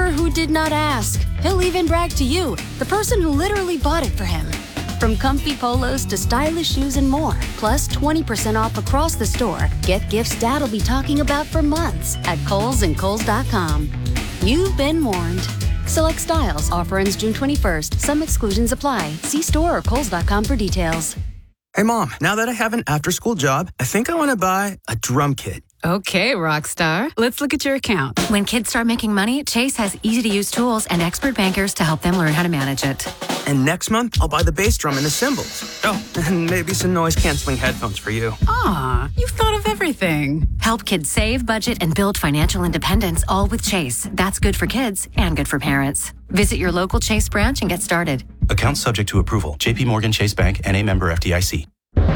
customer who did not ask. He'll even brag to you, the person who literally bought it for him. From comfy polos to stylish shoes and more, plus 20% off across the store. Get gifts Dad'll be talking about for months at Kohl's and Kohl's.com. You've been warned. Select styles. Offer ends June 21st. Some exclusions apply. See store or Kohl's.com for details. Hey, Mom, now that I have an after-school job, I think I want to buy a drum kit. Okay, Rockstar. Let's look at your account. When kids start making money, Chase has easy-to-use tools and expert bankers to help them learn how to manage it. And next month, I'll buy the bass drum and the cymbals. Oh, and maybe some noise-canceling headphones for you. Aw, you've thought of everything. Help kids save, budget, and build financial independence, all with Chase. That's good for kids and good for parents. Visit your local Chase branch and get started. Account subject to approval. J.P. Morgan Chase Bank, N.A. member FDIC.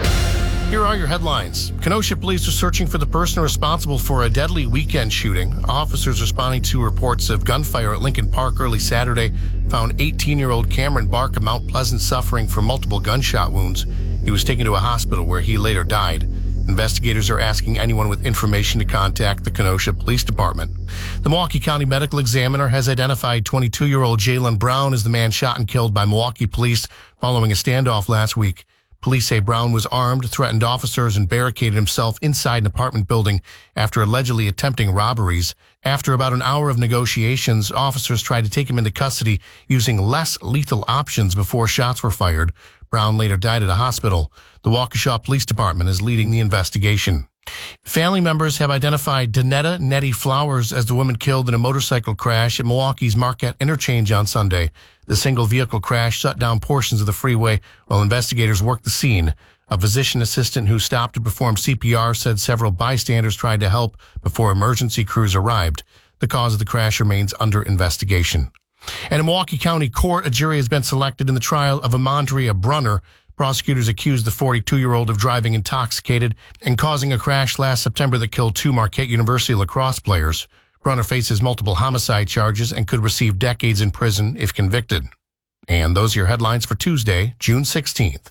Here are your headlines. Kenosha police are searching for the person responsible for a deadly weekend shooting. Officers responding to reports of gunfire at Lincoln Park early Saturday found 18-year-old Cameron Bark of Mount Pleasant suffering from multiple gunshot wounds. He was taken to a hospital where he later died. Investigators are asking anyone with information to contact the Kenosha Police Department. The Milwaukee County Medical Examiner has identified 22-year-old Jalen Brown as the man shot and killed by Milwaukee police following a standoff last week. Police say Brown was armed, threatened officers, and barricaded himself inside an apartment building after allegedly attempting robberies. After about an hour of negotiations, officers tried to take him into custody using less lethal options before shots were fired. Brown later died at a hospital. The Waukesha Police Department is leading the investigation. Family members have identified Danetta Nettie Flowers as the woman killed in a motorcycle crash at Milwaukee's Marquette Interchange on Sunday. The single-vehicle crash shut down portions of the freeway while investigators worked the scene. A physician assistant who stopped to perform CPR said several bystanders tried to help before emergency crews arrived. The cause of the crash remains under investigation. And in Milwaukee County Court, a jury has been selected in the trial of Amandria Brunner. Prosecutors accused the 42-year-old of driving intoxicated and causing a crash last September that killed 2 Marquette University lacrosse players. Brunner faces multiple homicide charges and could receive decades in prison if convicted. And those are your headlines for Tuesday, June 16th.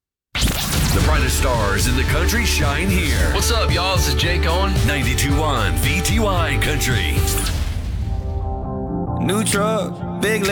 The brightest stars in the country shine here. What's up, y'all? This is Jake Owen. 92.1 VTY Country. New truck, big